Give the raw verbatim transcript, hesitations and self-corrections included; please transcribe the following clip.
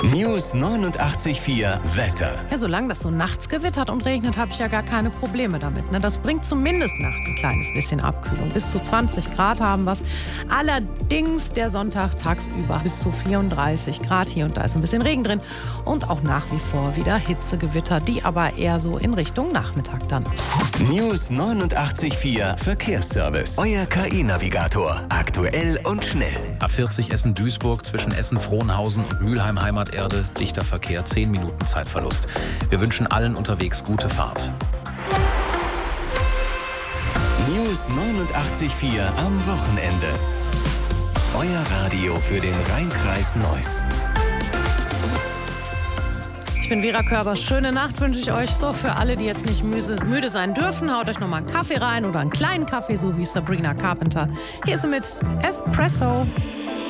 News neunundachtzig Komma vier Wetter. Ja, solange das so nachts gewittert und regnet, habe ich ja gar keine Probleme damit. Ne? Das bringt zumindest nachts ein kleines bisschen Abkühlung. Bis zu zwanzig Grad haben wir es. Allerdings der Sonntag tagsüber bis zu vierunddreißig Grad. Hier und da ist ein bisschen Regen drin. Und auch nach wie vor wieder Hitzegewitter, die aber eher so in Richtung Nachmittag dann. News neunundachtzig Komma vier Verkehrsservice. Euer K I-Navigator. Aktuell und schnell. A vierzig Essen-Duisburg zwischen Essen-Frohnhausen und Mülheim-Heimaterde. Dichter Verkehr, zehn Minuten Zeitverlust. Wir wünschen allen unterwegs gute Fahrt. News neunundachtzig Komma vier am Wochenende. Euer Radio für den Rheinkreis Neuss. Ich bin Vera Körber. Schöne Nacht wünsche ich euch. So, für alle, die jetzt nicht müde, müde sein dürfen, haut euch nochmal einen Kaffee rein oder einen kleinen Kaffee, so wie Sabrina Carpenter. Hier ist sie mit Espresso.